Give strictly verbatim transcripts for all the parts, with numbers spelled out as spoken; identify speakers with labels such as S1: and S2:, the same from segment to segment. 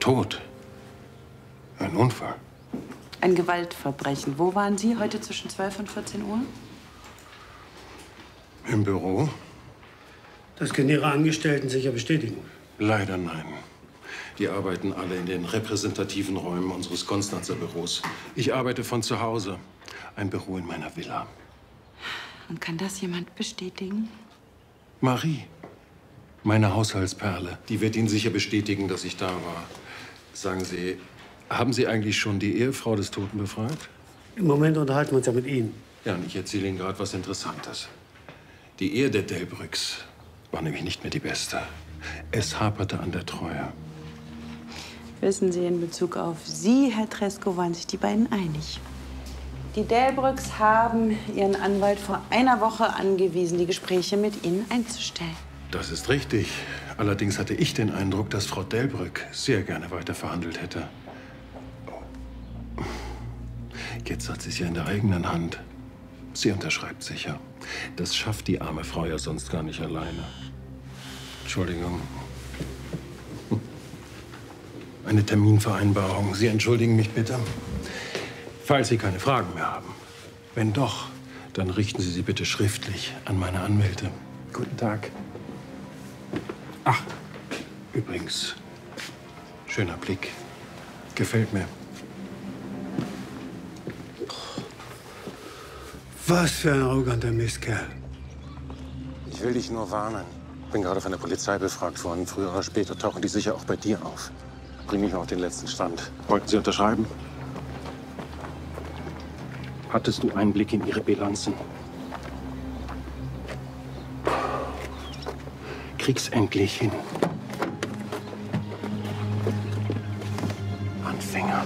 S1: Tot? Ein Unfall?
S2: Ein Gewaltverbrechen. Wo waren Sie heute zwischen zwölf und vierzehn Uhr?
S1: Im Büro?
S3: Das können Ihre Angestellten sicher bestätigen.
S1: Leider nein. Die arbeiten alle in den repräsentativen Räumen unseres Konstanzer Büros. Ich arbeite von zu Hause. Ein Büro in meiner Villa.
S2: Und kann das jemand bestätigen?
S1: Marie, meine Haushaltsperle. Die wird Ihnen sicher bestätigen, dass ich da war. Sagen Sie, haben Sie eigentlich schon die Ehefrau des Toten befragt?
S3: Im Moment unterhalten wir uns ja mit Ihnen.
S1: Ja, und ich erzähle Ihnen gerade was Interessantes. Die Ehe der Delbrücks war nämlich nicht mehr die beste. Es haperte an der Treue.
S2: Wissen Sie, in Bezug auf Sie, Herr Tresko, waren sich die beiden einig. Die Delbrücks haben Ihren Anwalt vor einer Woche angewiesen, die Gespräche mit Ihnen einzustellen.
S1: Das ist richtig. Allerdings hatte ich den Eindruck, dass Frau Delbrück sehr gerne weiter verhandelt hätte. Jetzt hat sie es ja in der eigenen Hand. Sie unterschreibt sicher. Das schafft die arme Frau ja sonst gar nicht alleine. Entschuldigung. Eine Terminvereinbarung. Sie entschuldigen mich bitte. Falls Sie keine Fragen mehr haben. Wenn doch, dann richten Sie sie bitte schriftlich an meine Anwälte. Guten Tag. Ach, übrigens, schöner Blick. Gefällt mir.
S3: Was für ein arroganter Mistkerl.
S1: Ich will dich nur warnen. Ich bin gerade von der Polizei befragt worden. Früher oder später tauchen die sicher auch bei dir auf. Bring mich mal auf den letzten Stand. Wollten Sie unterschreiben? Hattest du Einblick in Ihre Bilanzen? Krieg's endlich hin. Anfänger.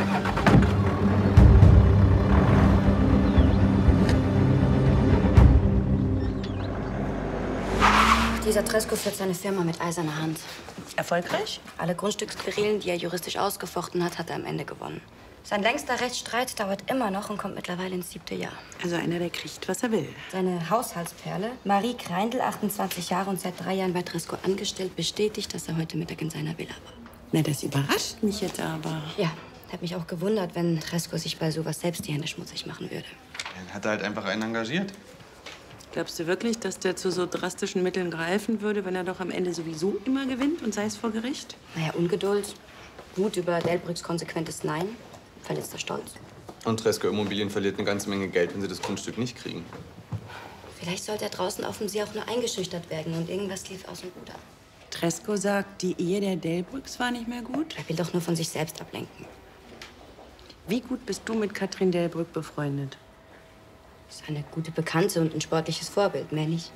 S4: Dieser Tresko führt seine Firma mit eiserner Hand.
S2: Erfolgreich?
S4: Alle Grundstücksquerelen, die er juristisch ausgefochten hat, hat er am Ende gewonnen. Sein längster Rechtsstreit dauert immer noch und kommt mittlerweile ins siebte Jahr.
S2: Also einer, der kriegt, was er will.
S4: Seine Haushaltsperle, Marie Kreindl, achtundzwanzig Jahre und seit drei Jahren bei Tresko angestellt, bestätigt, dass er heute Mittag in seiner Villa war.
S2: Na, das überrascht mich jetzt aber.
S4: Ja, hätte mich auch gewundert, wenn Tresko sich bei sowas selbst die Hände schmutzig machen würde.
S5: Dann hat er halt einfach einen engagiert.
S2: Glaubst du wirklich, dass der zu so drastischen Mitteln greifen würde, wenn er doch am Ende sowieso immer gewinnt und sei es vor Gericht?
S4: Naja, Ungeduld, Wut über Delbrücks konsequentes Nein, verletzter Stolz.
S5: Und Tresko Immobilien verliert eine ganze Menge Geld, wenn sie das Grundstück nicht kriegen.
S4: Vielleicht sollte er draußen auf dem See auch nur eingeschüchtert werden und irgendwas lief aus dem Ruder.
S2: Tresko sagt, die Ehe der Delbrücks war nicht mehr gut?
S4: Er will doch nur von sich selbst ablenken.
S2: Wie gut bist du mit Katrin Delbrück befreundet?
S4: Ist eine gute Bekannte und ein sportliches Vorbild, mehr nicht.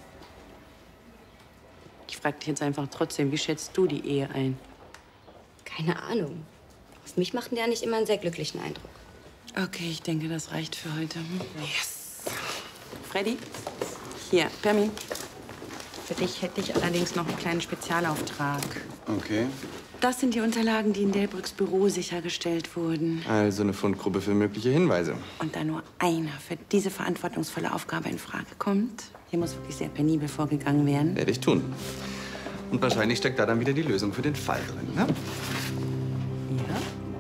S2: Ich frag dich jetzt einfach trotzdem, wie schätzt du die Ehe ein?
S4: Keine Ahnung. Auf mich machten die ja nicht immer einen sehr glücklichen Eindruck.
S2: Okay, ich denke, das reicht für heute. Yes. Freddy, hier, Permin. Für dich hätte ich allerdings noch einen kleinen Spezialauftrag.
S5: Okay.
S2: Das sind die Unterlagen, die in Delbrücks Büro sichergestellt wurden.
S5: Also eine Fundgruppe für mögliche Hinweise.
S2: Und da nur einer für diese verantwortungsvolle Aufgabe in Frage kommt, hier muss wirklich sehr penibel vorgegangen werden.
S5: Werde ich tun. Und wahrscheinlich steckt da dann wieder die Lösung für den Fall drin, ne?
S2: Ja.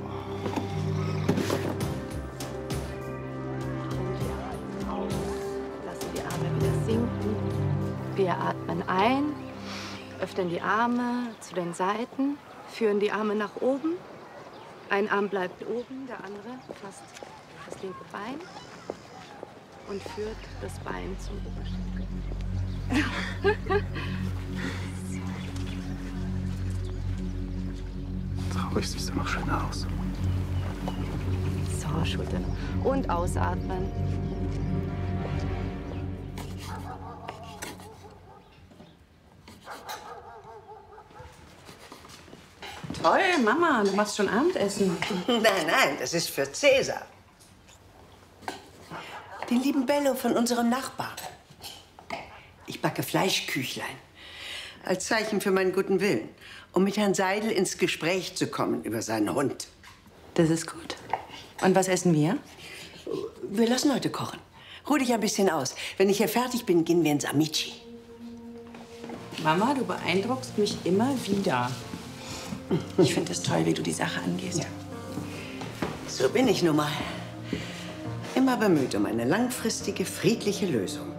S6: Lassen die Arme wieder sinken. Wir atmen ein, öffnen die Arme zu den Seiten, führen die Arme nach oben. Ein Arm bleibt oben, der andere fasst das linke Bein und führt das Bein zum Oberschenkel.
S1: Traurig siehst du noch schöner aus.
S6: So, Schultern. Und ausatmen.
S2: Toll, Mama, du machst schon Abendessen.
S7: Nein, nein, das ist für Cäsar. Den lieben Bello von unserem Nachbarn. Ich backe Fleischküchlein. Als Zeichen für meinen guten Willen. Um mit Herrn Seidel ins Gespräch zu kommen über seinen Hund.
S2: Das ist gut. Und was essen wir?
S7: Wir lassen heute kochen. Ruh dich ein bisschen aus. Wenn ich hier fertig bin, gehen wir ins Amici.
S2: Mama, du beeindruckst mich immer wieder. Ich finde es toll, wie du die Sache angehst.
S7: Ja. So bin ich nun mal. Immer bemüht um eine langfristige, friedliche Lösung.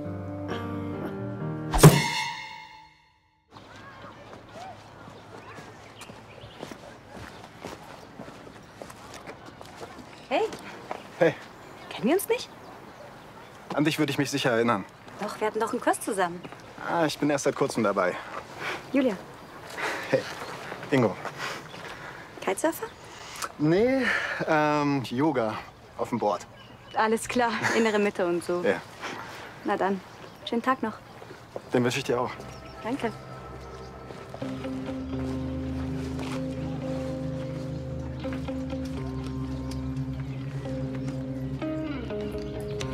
S4: Hey.
S8: Hey,
S4: Kennen wir uns nicht?
S8: an dich würde ich mich sicher erinnern.
S4: Doch, wir hatten doch einen Kurs zusammen.
S8: Ah, ich bin erst seit kurzem dabei.
S4: Julia.
S8: Hey, Ingo.
S4: Kitesurfer?
S8: Nee, ähm, Yoga auf dem Board.
S4: Alles klar, innere Mitte und so.
S8: Ja,
S4: Na dann, schönen Tag noch.
S8: den wünsche ich dir auch.
S4: Danke.